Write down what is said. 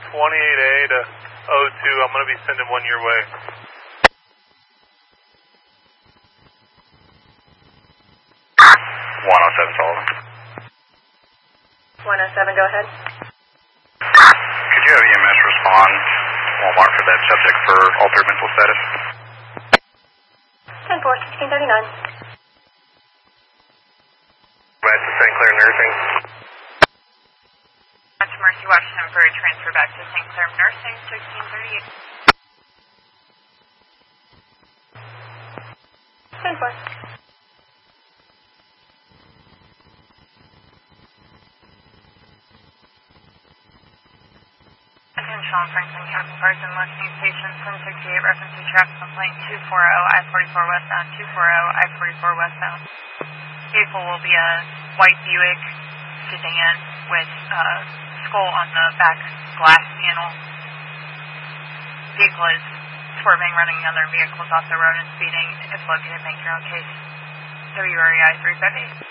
28A to O2. I'm going to be sending one your way. 107, Sullivan. 107, go ahead. Could you have EMS respond Walmart for that subject for altered mental status? 10-4, 1639. Back to St. Clair Nursing. That's Mercy Washington for a transfer back to St. Clair Nursing, 1638. 10-4. Sean Franklin, Captain Carson, listening station 1068, reference to traffic complaint 240 I-44 westbound, 240 I-44 westbound. Vehicle will be a white Buick sedan with skull on the back glass panel. Vehicle is swerving, running other vehicles off the road and speeding. If located, make your own case. WREI 358.